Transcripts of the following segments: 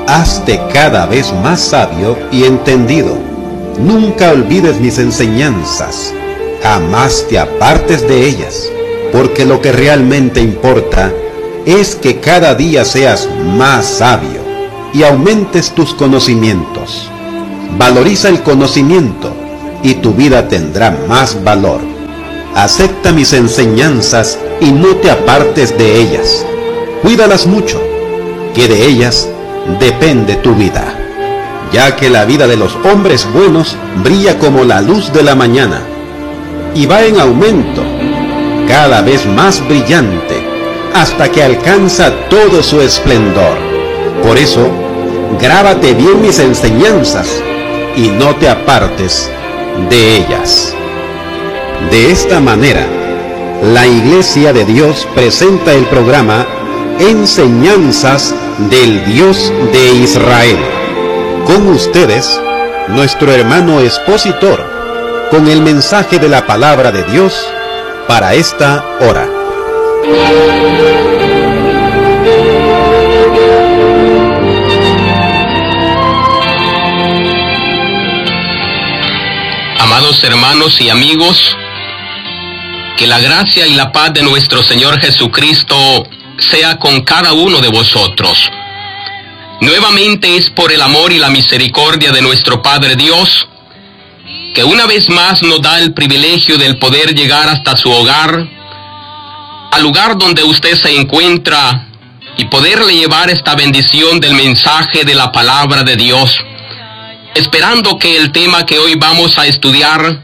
hazte cada vez más sabio y entendido. Nunca olvides mis enseñanzas, jamás te apartes de ellas, porque lo que realmente importa es que cada día seas más sabio y aumentes tus conocimientos. Valoriza el conocimiento y tu vida tendrá más valor. Acepta mis enseñanzas y no te apartes de ellas. Cuídalas mucho, que de ellas depende tu vida, ya que la vida de los hombres buenos brilla como la luz de la mañana y va en aumento, cada vez más brillante, hasta que alcanza todo su esplendor. Por eso, grábate bien mis enseñanzas y no te apartes de ellas. De esta manera, la Iglesia de Dios presenta el programa Enseñanzas del Dios de Israel. Con ustedes, nuestro hermano expositor, con el mensaje de la palabra de Dios para esta hora. Amados hermanos y amigos, que la gracia y la paz de nuestro Señor Jesucristo sea con cada uno de vosotros. Nuevamente es por el amor y la misericordia de nuestro Padre Dios, que una vez más nos da el privilegio del poder llegar hasta su hogar, al lugar donde usted se encuentra, y poderle llevar esta bendición del mensaje de la palabra de Dios, esperando que el tema que hoy vamos a estudiar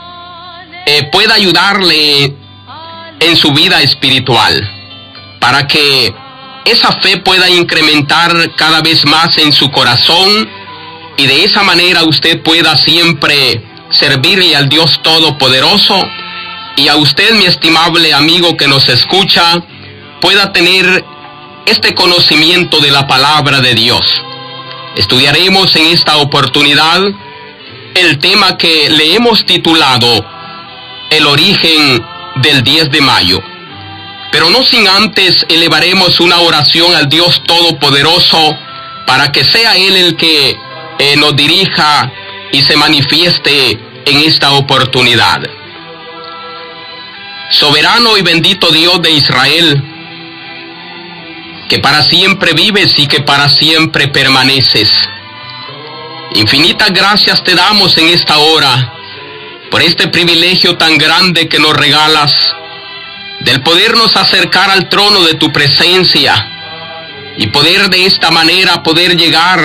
pueda ayudarle en su vida espiritual, para que esa fe pueda incrementar cada vez más en su corazón, y de esa manera usted pueda siempre servirle al Dios Todopoderoso, y a usted, mi estimable amigo que nos escucha, pueda tener este conocimiento de la palabra de Dios. Estudiaremos en esta oportunidad el tema que le hemos titulado El origen del 10 de mayo. Pero no sin antes elevaremos una oración al Dios Todopoderoso para que sea Él el que nos dirija y se manifieste en esta oportunidad. Soberano y bendito Dios de Israel, que para siempre vives y que para siempre permaneces, infinitas gracias te damos en esta hora por este privilegio tan grande que nos regalas, del podernos acercar al trono de tu presencia y poder de esta manera poder llegar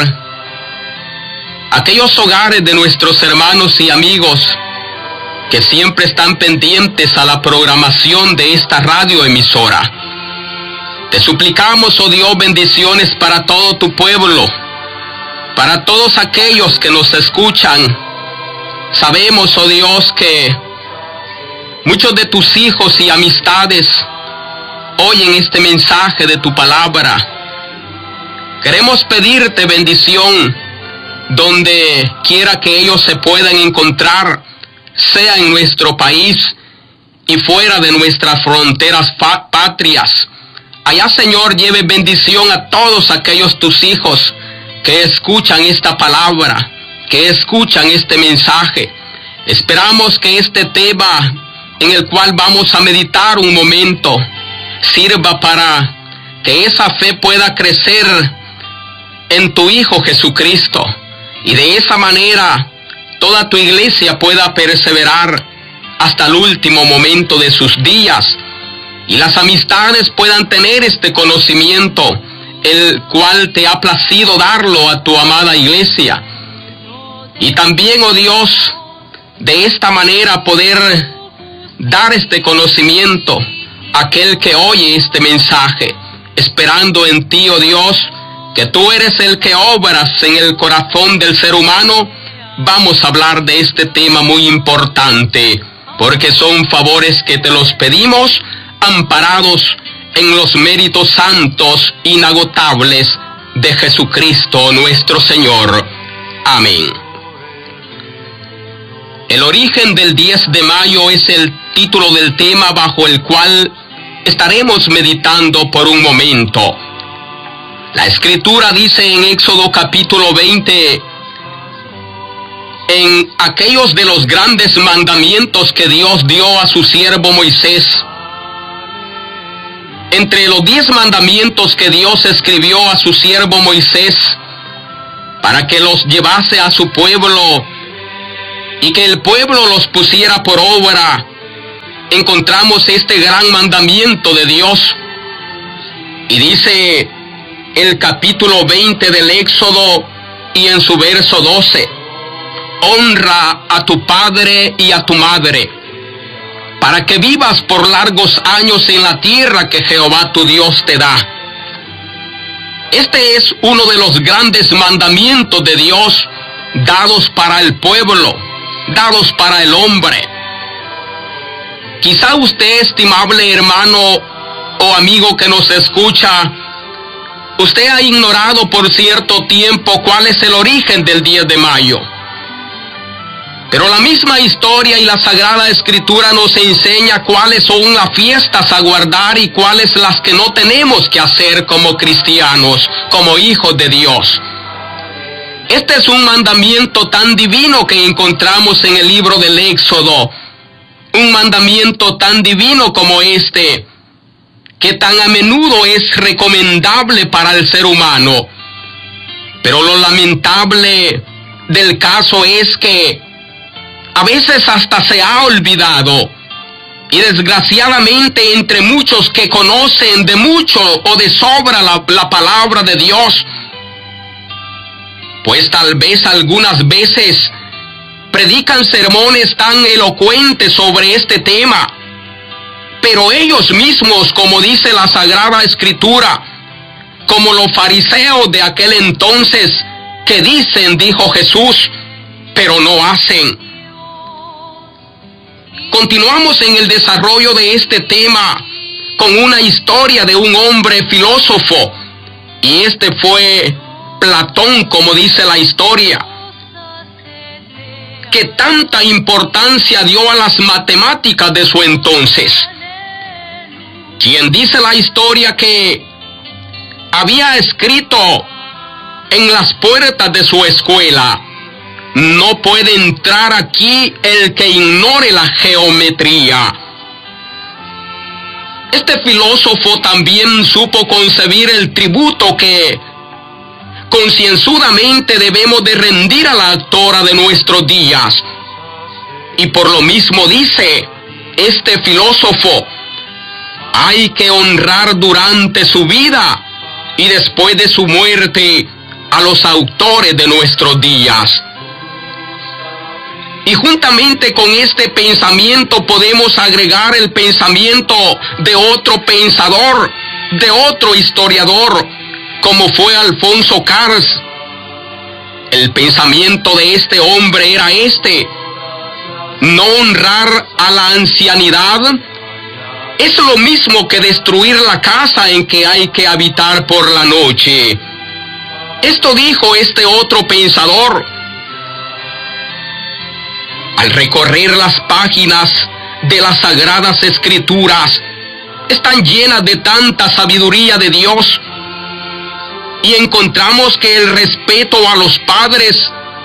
a aquellos hogares de nuestros hermanos y amigos que siempre están pendientes a la programación de esta radioemisora. Te suplicamos, oh Dios, bendiciones para todo tu pueblo, para todos aquellos que nos escuchan. Sabemos, oh Dios, que muchos de tus hijos y amistades oyen este mensaje de tu palabra. Queremos pedirte bendición donde quiera que ellos se puedan encontrar, sea en nuestro país y fuera de nuestras fronteras patrias. Allá, Señor, lleve bendición a todos aquellos tus hijos que escuchan esta palabra, que escuchan este mensaje. Esperamos que este tema en el cual vamos a meditar un momento sirva para que esa fe pueda crecer en tu Hijo Jesucristo, y de esa manera toda tu iglesia pueda perseverar hasta el último momento de sus días, y las amistades puedan tener este conocimiento, el cual te ha placido darlo a tu amada iglesia. Y también, oh Dios, de esta manera poder dar este conocimiento a aquel que oye este mensaje, esperando en ti, oh Dios, que tú eres el que obras en el corazón del ser humano. Vamos a hablar de este tema muy importante, porque son favores que te los pedimos, amparados en los méritos santos inagotables de Jesucristo nuestro Señor. Amén. El origen del 10 de mayo es el título del tema bajo el cual estaremos meditando por un momento. La Escritura dice en Éxodo capítulo 20, en aquellos de los grandes mandamientos que Dios dio a su siervo Moisés, entre los 10 mandamientos que Dios escribió a su siervo Moisés para que los llevase a su pueblo y que el pueblo los pusiera por obra, encontramos este gran mandamiento de Dios. Y dice el capítulo 20 del Éxodo y en su verso 12, honra a tu padre y a tu madre, para que vivas por largos años en la tierra que Jehová tu Dios te da. Este es uno de los grandes mandamientos de Dios dados para el pueblo, dados para el hombre. Quizá usted, estimable hermano o amigo que nos escucha, usted ha ignorado por cierto tiempo cuál es el origen del 10 de mayo. Pero la misma historia y la Sagrada Escritura nos enseña cuáles son las fiestas a guardar y cuáles las que no tenemos que hacer como cristianos, como hijos de Dios. Este es un mandamiento tan divino que encontramos en el libro del Éxodo. Un mandamiento tan divino como este, que tan a menudo es recomendable para el ser humano. Pero lo lamentable del caso es que a veces hasta se ha olvidado, y desgraciadamente entre muchos que conocen de mucho o de sobra la palabra de Dios, pues tal vez algunas veces predican sermones tan elocuentes sobre este tema, pero ellos mismos, como dice la Sagrada Escritura, como los fariseos de aquel entonces, que dicen, dijo Jesús, pero no hacen. Continuamos en el desarrollo de este tema con una historia de un hombre filósofo, y este fue Platón, como dice la historia, que tanta importancia dio a las matemáticas de su entonces, quien dice la historia que había escrito en las puertas de su escuela: no puede entrar aquí el que ignore la geometría. Este filósofo también supo concebir el tributo que concienzudamente debemos de rendir a la autora de nuestros días. Y por lo mismo dice este filósofo: hay que honrar durante su vida y después de su muerte a los autores de nuestros días. Y juntamente con este pensamiento podemos agregar el pensamiento de otro pensador, de otro historiador, como fue Alfonso Cars. El pensamiento de este hombre era este: no honrar a la ancianidad es lo mismo que destruir la casa en que hay que habitar por la noche. Esto dijo este otro pensador. Al recorrer las páginas de las Sagradas Escrituras, están llenas de tanta sabiduría de Dios, y encontramos que el respeto a los padres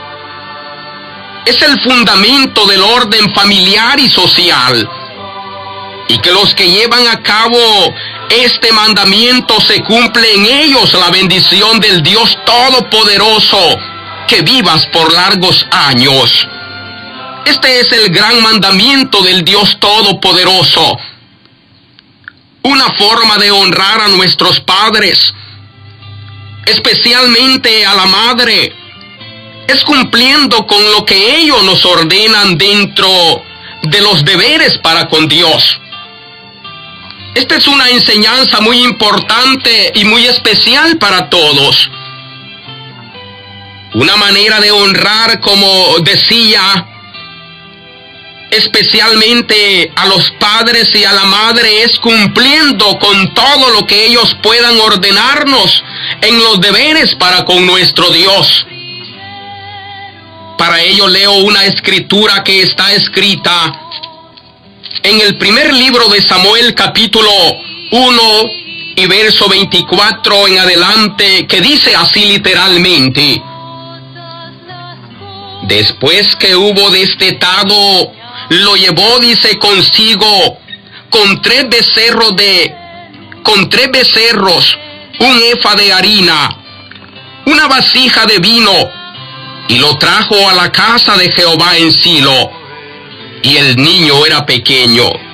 es el fundamento del orden familiar y social, y que los que llevan a cabo este mandamiento se cumple en ellos la bendición del Dios Todopoderoso, que vivas por largos años. Este es el gran mandamiento del Dios Todopoderoso. Una forma de honrar a nuestros padres, especialmente a la madre, es cumpliendo con lo que ellos nos ordenan dentro de los deberes para con Dios. Esta es una enseñanza muy importante y muy especial para todos. Una manera de honrar, como decía, especialmente a los padres y a la madre, es cumpliendo con todo lo que ellos puedan ordenarnos en los deberes para con nuestro Dios. Para ello leo una escritura que está escrita en el primer libro de Samuel, capítulo 1 y verso 24 en adelante, que dice así literalmente: después que hubo destetado, lo llevó, dice, consigo con tres becerros, un efa de harina, una vasija de vino, y lo trajo a la casa de Jehová en Silo. Y el niño era pequeño.